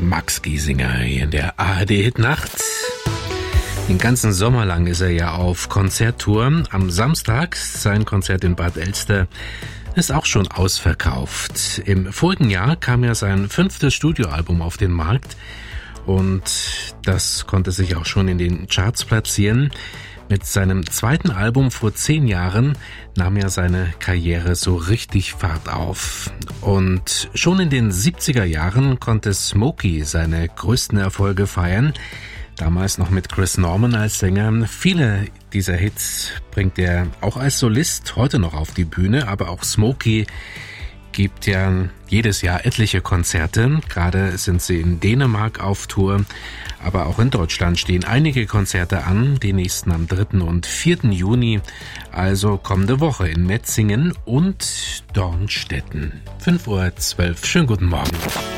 Max Giesinger hier in der ARD-Hit-Nacht. Den ganzen Sommer lang ist er ja auf Konzerttour. Am Samstag, sein Konzert in Bad Elster, ist auch schon ausverkauft. Im vorigen Jahr kam ja sein 5. Studioalbum auf den Markt und das konnte sich auch schon in den Charts platzieren. Mit seinem 2. Album vor 10 Jahren nahm er seine Karriere so richtig Fahrt auf. Und schon in den 70er Jahren konnte Smokey seine größten Erfolge feiern. Damals noch mit Chris Norman als Sänger. Viele dieser Hits bringt er auch als Solist heute noch auf die Bühne, aber auch Smokey gibt ja jedes Jahr etliche Konzerte. Gerade sind sie in Dänemark auf Tour, aber auch in Deutschland stehen einige Konzerte an, die nächsten am 3. und 4. Juni, also kommende Woche in Metzingen und Dornstetten. 5:12 Uhr, schönen guten Morgen.